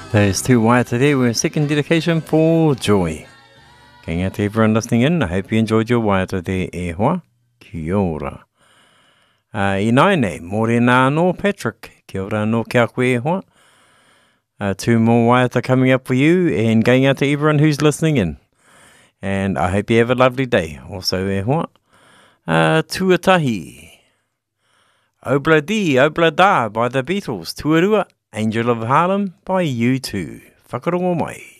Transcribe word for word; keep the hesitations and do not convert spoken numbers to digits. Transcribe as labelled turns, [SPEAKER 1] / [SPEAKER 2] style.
[SPEAKER 1] Those two waiata there were a second dedication for Joy. Kia ngā te everyone listening in. I hope you enjoyed your waiata there, e hoa. Kia ora. Uh, I nai nei, mōre nā no Patrick. Kia ora no kia koe e hoa. Uh, two more waiata coming up for you, and going out to everyone who's listening in. And I hope you have a lovely day. Also, e hoa. Uh, tuatahi. Obla Di, Obla Da by the Beatles. Tuarua, Angel of Harlem by U two. Whakarongo mai.